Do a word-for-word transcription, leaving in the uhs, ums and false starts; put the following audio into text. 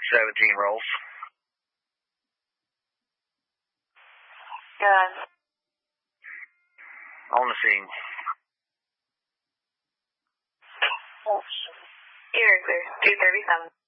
seventeen rolls. Good. On the scene. Here, clear. two thirty-seven.